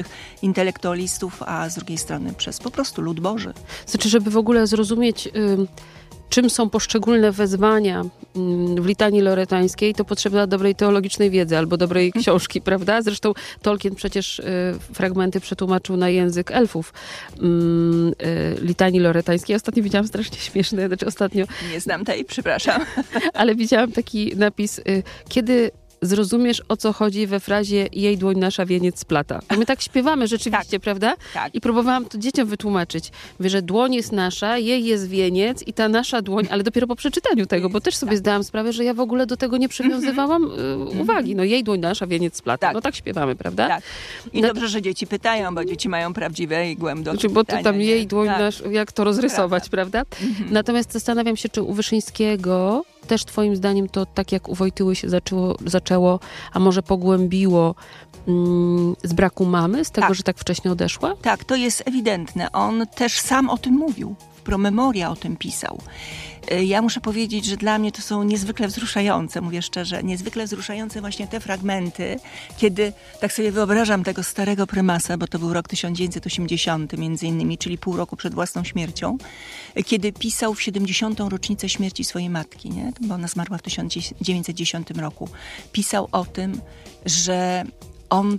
intelektualistów, a z drugiej strony przez po prostu lud Boży. Znaczy, żeby w ogóle zrozumieć, czym są poszczególne wezwania w litanii loretańskiej, to potrzeba dobrej teologicznej wiedzy albo dobrej książki, prawda? Zresztą Tolkien przecież fragmenty przetłumaczył na język elfów litanii loretańskiej. Ostatnio widziałam strasznie śmieszne, Nie znam tej, przepraszam. Ale widziałam taki napis, kiedy zrozumiesz, o co chodzi we frazie jej dłoń nasza wieniec splata. A my tak śpiewamy rzeczywiście, tak, prawda? Tak. I próbowałam to dzieciom wytłumaczyć. Mówię, że dłoń jest nasza, jej jest wieniec i ta nasza dłoń, ale dopiero po przeczytaniu tego, bo też sobie zdałam sprawę, że ja w ogóle do tego nie przywiązywałam uwagi. No jej dłoń nasza wieniec splata. Tak. No tak śpiewamy, prawda? Tak. I dobrze, że dzieci pytają, bo dzieci mają prawdziwe i głębokie pytania. Bo to tam jej dłoń tak. nasz, jak to rozrysować, prawda? Natomiast zastanawiam się, czy u Wyszyńskiego też twoim zdaniem to tak jak u Wojtyły się zaczęło, a może pogłębiło z braku mamy, z tego, że tak wcześnie odeszła? Tak, to jest ewidentne. On też sam o tym mówił. W Promemoria o tym pisał. Ja muszę powiedzieć, że dla mnie to są niezwykle wzruszające, mówię szczerze, niezwykle wzruszające właśnie te fragmenty, kiedy tak sobie wyobrażam tego starego prymasa, bo to był rok 1980 między innymi, czyli pół roku przed własną śmiercią, kiedy pisał w 70. rocznicę śmierci swojej matki, nie? Bo ona zmarła w 1910 roku. Pisał o tym, że on,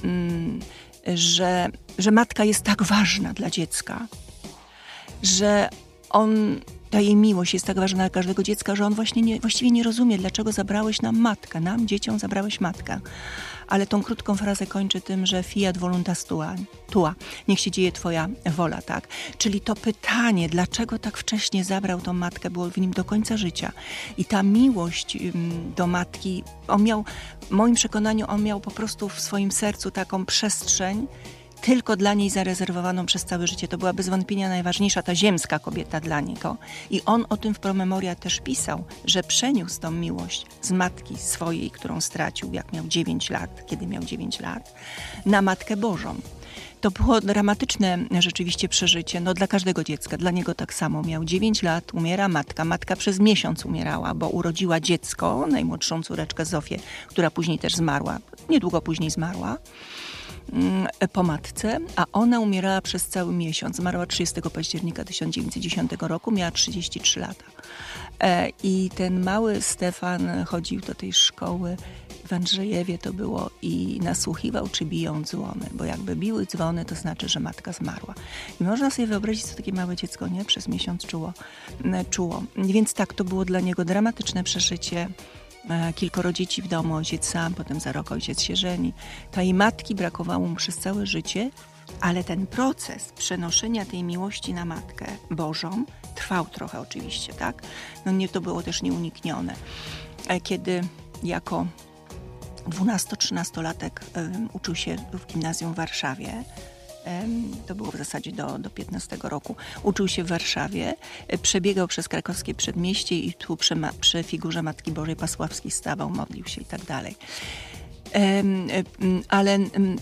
że matka jest tak ważna dla dziecka, że ta jej miłość jest tak ważna dla każdego dziecka, że on właściwie nie rozumie, dlaczego zabrałeś nam matkę. Nam, dzieciom, zabrałeś matkę. Ale tą krótką frazę kończy tym, że fiat voluntas tua, niech się dzieje twoja wola, tak? Czyli to pytanie, dlaczego tak wcześnie zabrał tą matkę, było w nim do końca życia. I ta miłość do matki, w moim przekonaniu, on miał po prostu w swoim sercu taką przestrzeń, tylko dla niej zarezerwowaną przez całe życie. To była bez wątpienia najważniejsza, ta ziemska kobieta dla niego. I on o tym w Promemoria też pisał, że przeniósł tą miłość z matki swojej, którą stracił, jak miał 9 lat, kiedy miał 9 lat, na Matkę Bożą. To było dramatyczne rzeczywiście przeżycie, no dla każdego dziecka. Dla niego tak samo. Miał 9 lat, umiera matka. Matka przez miesiąc umierała, bo urodziła dziecko, najmłodszą córeczkę Zofię, która później też zmarła. Niedługo później zmarła po matce, a ona umierała przez cały miesiąc. Zmarła 30 października 1910 roku, miała 33 lata. I ten mały Stefan chodził do tej szkoły w Andrzejewie to było i nasłuchiwał, czy biją dzwony, bo jakby biły dzwony, to znaczy, że matka zmarła. I można sobie wyobrazić, co takie małe dziecko nie przez miesiąc czuło. Więc tak, to było dla niego dramatyczne przeżycie. Kilkoro dzieci w domu, ojciec sam, potem za rok ojciec się żeni. Tej matki brakowało mu przez całe życie, ale ten proces przenoszenia tej miłości na Matkę Bożą trwał trochę oczywiście, tak? No nie, to było też nieuniknione. Kiedy jako 12-13-latek uczył się w gimnazjum w Warszawie, to było w zasadzie do 15 roku. Uczył się w Warszawie, przebiegał przez krakowskie przedmieście i tu przy figurze Matki Bożej Pasławskiej stawał, modlił się i tak dalej. Ale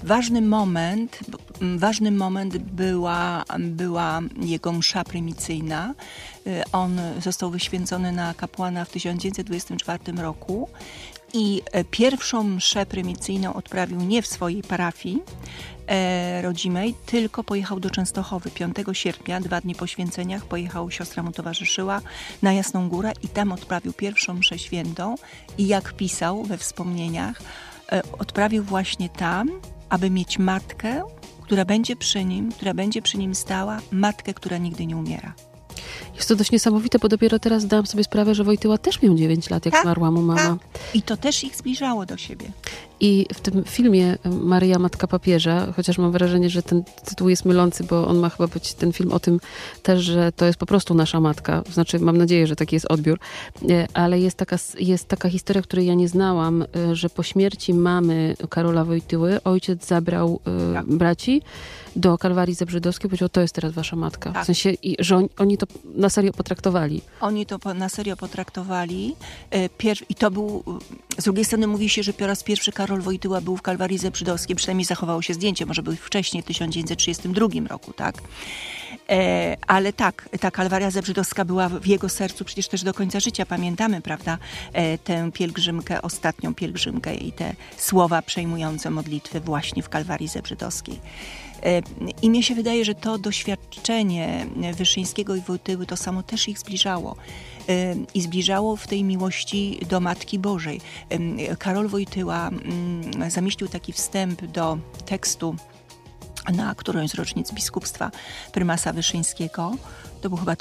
ważny moment była jego msza prymicyjna. On został wyświęcony na kapłana w 1924 roku. I pierwszą mszę prymicyjną odprawił nie w swojej parafii rodzimej, tylko pojechał do Częstochowy 5 sierpnia, 2 dni po święceniach, siostra mu towarzyszyła na Jasną Górę i tam odprawił pierwszą mszę świętą i jak pisał we wspomnieniach, odprawił właśnie tam, aby mieć matkę, która będzie przy nim stała, matkę, która nigdy nie umiera. Jest to dość niesamowite, bo dopiero teraz zdałam sobie sprawę, że Wojtyła też miał 9 lat, jak zmarła mu mama. I to też ich zbliżało do siebie. I w tym filmie Maryja, Matka Papieża, chociaż mam wrażenie, że ten tytuł jest mylący, bo on ma chyba być ten film o tym też, że to jest po prostu nasza matka. Znaczy, mam nadzieję, że taki jest odbiór. Ale jest taka historia, której ja nie znałam, że po śmierci mamy Karola Wojtyły ojciec zabrał braci do Kalwarii Zebrzydowskiej, powiedział, to jest teraz wasza matka. Tak. W sensie, że oni to na serio potraktowali. Oni to na serio potraktowali. I to był, z drugiej strony mówi się, że po raz pierwszy Karol Wojtyła był w Kalwarii Zebrzydowskiej, przynajmniej zachowało się zdjęcie, może był wcześniej, w 1932 roku, tak? Ale tak, ta Kalwaria Zebrzydowska była w jego sercu przecież też do końca życia. Pamiętamy, prawda, tę pielgrzymkę, ostatnią pielgrzymkę i te słowa przejmujące modlitwy właśnie w Kalwarii Zebrzydowskiej. I mnie się wydaje, że to doświadczenie Wyszyńskiego i Wojtyły to samo też ich zbliżało. I zbliżało w tej miłości do Matki Bożej. Karol Wojtyła zamieścił taki wstęp do tekstu na którąś z rocznic biskupstwa prymasa Wyszyńskiego. To był chyba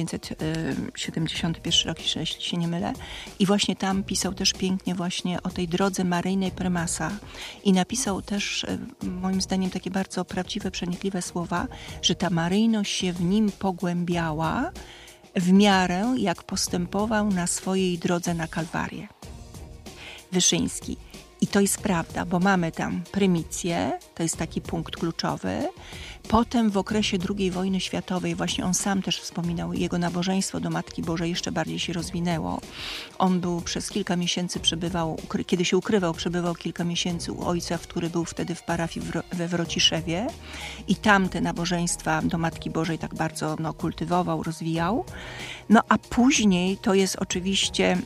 1971 rok, jeśli się nie mylę. I właśnie tam pisał też pięknie właśnie o tej drodze maryjnej prymasa. I napisał też, moim zdaniem, takie bardzo prawdziwe, przenikliwe słowa, że ta maryjność się w nim pogłębiała w miarę, jak postępował na swojej drodze na Kalwarię. Wyszyński. I to jest prawda, bo mamy tam prymicję, to jest taki punkt kluczowy. Potem w okresie II wojny światowej, właśnie on sam też wspominał, jego nabożeństwo do Matki Bożej jeszcze bardziej się rozwinęło. On był przez kilka miesięcy, kiedy się ukrywał, przebywał kilka miesięcy u ojca, który był wtedy w parafii we Wrociszewie. I tam te nabożeństwa do Matki Bożej tak bardzo kultywował, rozwijał. No a później to jest oczywiście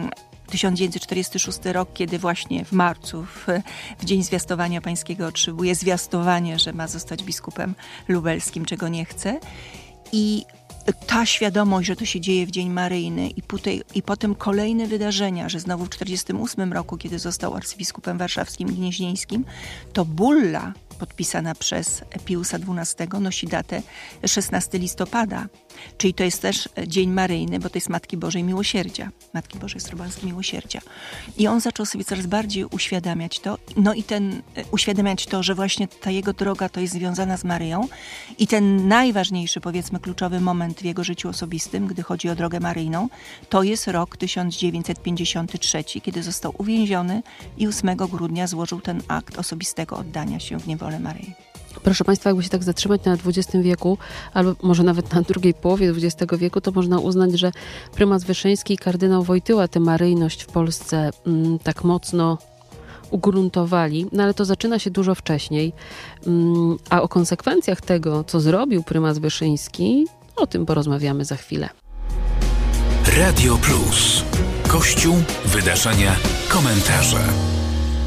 1946 rok, kiedy właśnie w marcu, w dzień zwiastowania pańskiego, otrzymuje zwiastowanie, że ma zostać biskupem lubelskim, czego nie chce. I ta świadomość, że to się dzieje w Dzień Maryjny i potem kolejne wydarzenia, że znowu w 1948 roku, kiedy został arcybiskupem warszawskim i gnieźnieńskim, to bulla podpisana przez Piusa XII nosi datę 16 listopada. Czyli to jest też Dzień Maryjny, bo to jest Matki Bożej Miłosierdzia. Matki Bożej Strobańskiej Miłosierdzia. I on zaczął sobie coraz bardziej uświadamiać to. No i uświadamiać to, że właśnie ta jego droga to jest związana z Maryją. I ten najważniejszy, powiedzmy, kluczowy moment w jego życiu osobistym, gdy chodzi o drogę maryjną, to jest rok 1953, kiedy został uwięziony i 8 grudnia złożył ten akt osobistego oddania się w niewolę Maryi. Proszę Państwa, jakby się tak zatrzymać na XX wieku, albo może nawet na drugiej połowie XX wieku, to można uznać, że prymas Wyszyński i kardynał Wojtyła tę maryjność w Polsce tak mocno ugruntowali, no ale to zaczyna się dużo wcześniej. A o konsekwencjach tego, co zrobił prymas Wyszyński, o tym porozmawiamy za chwilę. Radio Plus. Kościół, wydarzenia, komentarze.